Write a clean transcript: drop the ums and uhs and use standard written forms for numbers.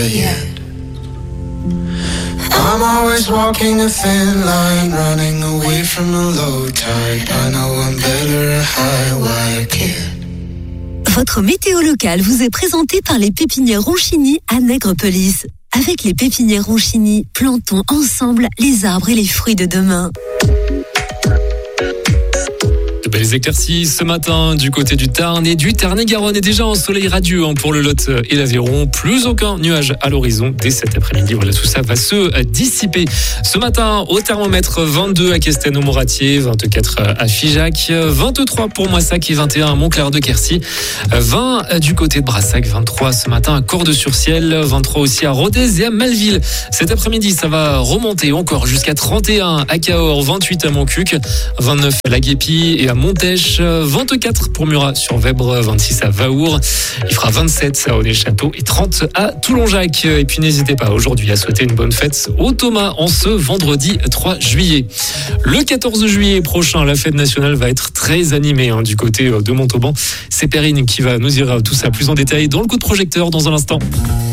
end. I'm always walking a thin line, running away from a low tide. I know I'm better at high wire kid. Votre météo locale vous est présentée par les pépinières Ronchini à Nègrepelisse. Avec les pépinières Ronchini, plantons ensemble les arbres et les fruits de demain. De belles éclaircies ce matin du côté du Tarn et du Tarn-et-Garonne, et déjà en soleil radieux pour le Lot et l'Aveyron. Plus aucun nuage à l'horizon dès cet après-midi. Voilà, tout ça va se dissiper. Ce matin, au thermomètre, 22 à Castelnau-Moratier, 24 à Figeac, 23 pour Moissac et 21 à Montclair-de-Quercy, 20 du côté de Brassac, 23 ce matin à Cordes-sur-Ciel, 23 aussi à Rodez et à Malville. Cet après-midi, ça va remonter encore jusqu'à 31 à Cahors, 28 à Montcuq, 29 à La Guépie et à Montèche, 24 pour Murat-sur-Vèbre, 26 à Vaour, il fera 27 à Onet-Château et 30 à Toulon-Jacques. Et puis n'hésitez pas aujourd'hui à souhaiter une bonne fête aux Thomas en ce vendredi 3 juillet. Le 14 juillet prochain, la fête nationale va être très animée du côté de Montauban. C'est Perrine qui va nous dire tout ça plus en détail dans le coup de projecteur dans un instant.